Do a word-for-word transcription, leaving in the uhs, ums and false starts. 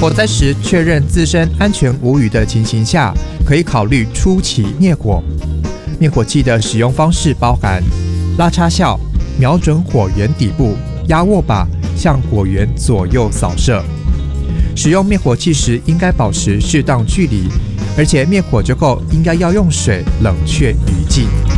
火灾时确认自身安全无虞的情形下，可以考虑初期灭火。灭火器的使用方式包含拉插效、瞄准火源底部、压握把向火源左右扫射。使用灭火器时应该保持适当距离，而且灭火之后应该要用水冷却余烬。